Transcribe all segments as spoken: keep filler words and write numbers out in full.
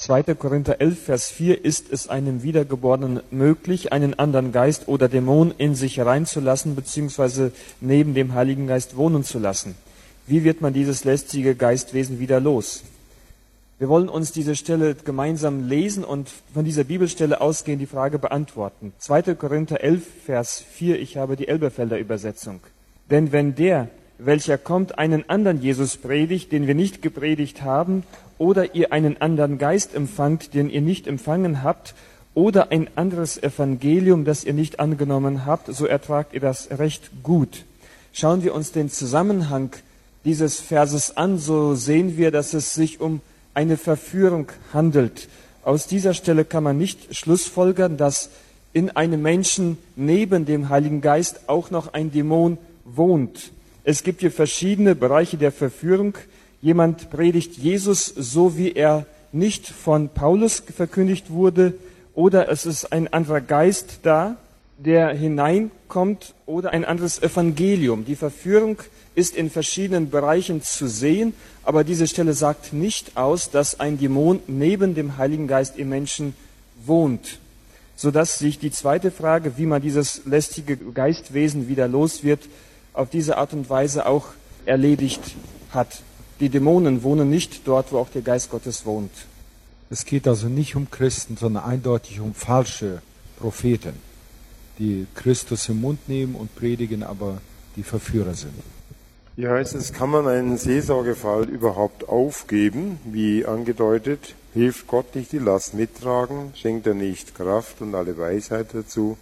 zweiter Korinther elf, Vers vier, ist es einem Wiedergeborenen möglich, einen anderen Geist oder Dämon in sich reinzulassen, beziehungsweise neben dem Heiligen Geist wohnen zu lassen? Wie wird man dieses lästige Geistwesen wieder los? Wir wollen uns diese Stelle gemeinsam lesen und von dieser Bibelstelle ausgehend die Frage beantworten. zweiter Korinther elf, Vers vier, ich habe die Elberfelder Übersetzung. Denn wenn der, welcher kommt, einen anderen Jesus predigt, den wir nicht gepredigt haben, oder ihr einen anderen Geist empfangt, den ihr nicht empfangen habt, oder ein anderes Evangelium, das ihr nicht angenommen habt, so ertragt ihr das recht gut. Schauen wir uns den Zusammenhang dieses Verses an, so sehen wir, dass es sich um eine Verführung handelt. Aus dieser Stelle kann man nicht schlussfolgern, dass in einem Menschen neben dem Heiligen Geist auch noch ein Dämon wohnt. Es gibt hier verschiedene Bereiche der Verführung. Jemand predigt Jesus so, wie er nicht von Paulus verkündigt wurde, oder es ist ein anderer Geist da, der hineinkommt, oder ein anderes Evangelium. Die Verführung ist in verschiedenen Bereichen zu sehen, aber diese Stelle sagt nicht aus, dass ein Dämon neben dem Heiligen Geist im Menschen wohnt, sodass sich die zweite Frage, wie man dieses lästige Geistwesen wieder los wird, auf diese Art und Weise auch erledigt hat. Die Dämonen wohnen nicht dort, wo auch der Geist Gottes wohnt. Es geht also nicht um Christen, sondern eindeutig um falsche Propheten, die Christus im Mund nehmen und predigen, aber die Verführer sind. Hier heißt es, kann man einen Seelsorgefall überhaupt aufgeben? Wie angedeutet, hilft Gott nicht die Last mittragen, schenkt er nicht Kraft und alle Weisheit dazu?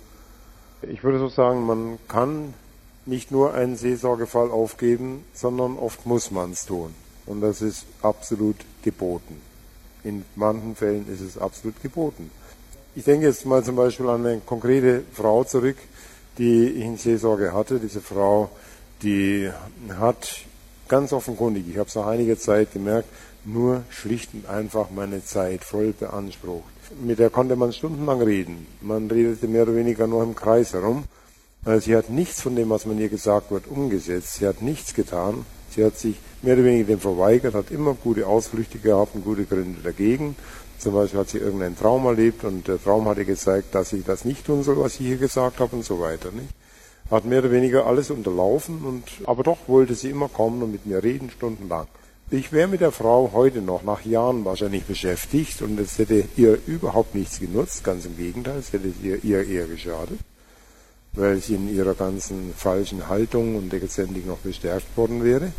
Ich würde so sagen, man kann nicht nur einen Seelsorgefall aufgeben, sondern oft muss man es tun. Und das ist absolut geboten. In manchen Fällen ist es absolut geboten. Ich denke jetzt mal zum Beispiel an eine konkrete Frau zurück, die ich in Seelsorge hatte. Diese Frau, die hat ganz offenkundig, ich habe es nach einiger Zeit gemerkt, nur schlicht und einfach meine Zeit voll beansprucht. Mit der konnte man stundenlang reden. Man redete mehr oder weniger nur im Kreis herum. Sie hat nichts von dem, was man ihr gesagt wird, umgesetzt. Sie hat nichts getan. Sie hat sich mehr oder weniger dem verweigert, hat immer gute Ausflüchte gehabt und gute Gründe dagegen. Zum Beispiel hat sie irgendeinen Traum erlebt und der Traum hatte gezeigt, dass ich das nicht tun soll, was ich hier gesagt habe und so weiter. Nicht? Hat mehr oder weniger alles unterlaufen, und aber doch wollte sie immer kommen und mit mir reden, stundenlang. Ich wäre mit der Frau heute noch nach Jahren wahrscheinlich beschäftigt und es hätte ihr überhaupt nichts genutzt, ganz im Gegenteil, es hätte ihr, ihr eher geschadet, weil sie in ihrer ganzen falschen Haltung und letztendlich noch bestärkt worden wäre.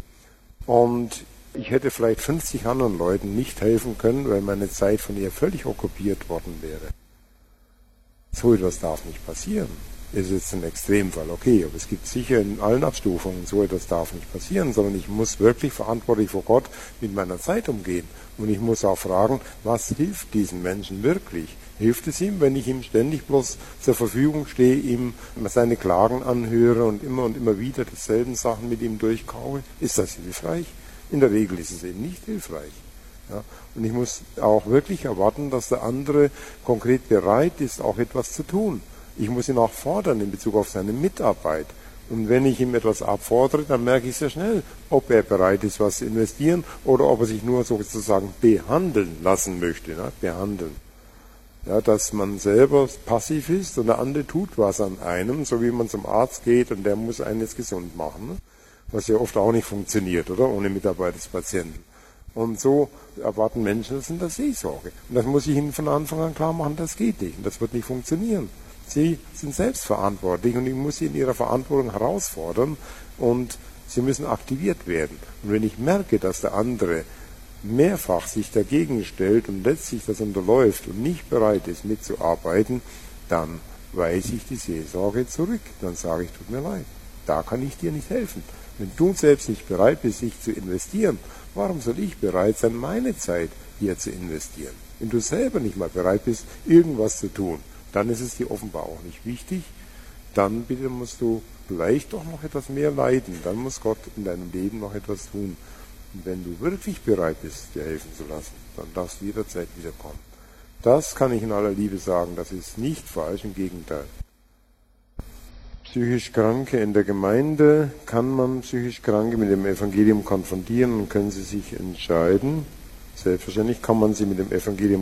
Und ich hätte vielleicht fünfzig anderen Leuten nicht helfen können, weil meine Zeit von ihr völlig okkupiert worden wäre. So etwas darf nicht passieren. Ist jetzt ein Extremfall, okay, aber es gibt sicher in allen Abstufungen, so etwas darf nicht passieren, sondern ich muss wirklich verantwortlich vor Gott mit meiner Zeit umgehen. Und ich muss auch fragen, was hilft diesen Menschen wirklich? Hilft es ihm, wenn ich ihm ständig bloß zur Verfügung stehe, ihm seine Klagen anhöre und immer und immer wieder dieselben Sachen mit ihm durchkaue? Ist das hilfreich? In der Regel ist es eben nicht hilfreich. Ja? Und ich muss auch wirklich erwarten, dass der andere konkret bereit ist, auch etwas zu tun. Ich muss ihn auch fordern in Bezug auf seine Mitarbeit. Und wenn ich ihm etwas abfordere, dann merke ich sehr schnell, ob er bereit ist, was zu investieren oder ob er sich nur sozusagen behandeln lassen möchte. Ne? Behandeln. Ja, dass man selber passiv ist und der andere tut was an einem, so wie man zum Arzt geht und der muss einen jetzt gesund machen. Ne? Was ja oft auch nicht funktioniert, oder? Ohne Mitarbeit des Patienten. Und so erwarten Menschen das in der Seelsorge. Und das muss ich ihnen von Anfang an klar machen, das geht nicht. Und das wird nicht funktionieren. Sie sind selbstverantwortlich und ich muss sie in ihrer Verantwortung herausfordern und sie müssen aktiviert werden. Und wenn ich merke, dass der andere mehrfach sich dagegen stellt und letztlich das unterläuft und nicht bereit ist mitzuarbeiten, dann weise ich die Seelsorge zurück. Dann sage ich, tut mir leid, da kann ich dir nicht helfen. Wenn du selbst nicht bereit bist, sich zu investieren, warum soll ich bereit sein, meine Zeit hier zu investieren? Wenn du selber nicht mal bereit bist, irgendwas zu tun, dann ist es dir offenbar auch nicht wichtig. Dann bitte musst du vielleicht doch noch etwas mehr leiden. Dann muss Gott in deinem Leben noch etwas tun. Und wenn du wirklich bereit bist, dir helfen zu lassen, dann darfst du jederzeit wiederkommen. Das kann ich in aller Liebe sagen. Das ist nicht falsch, im Gegenteil. Psychisch Kranke in der Gemeinde. Kann man psychisch Kranke mit dem Evangelium konfrontieren und können sie sich entscheiden? Selbstverständlich kann man sie mit dem Evangelium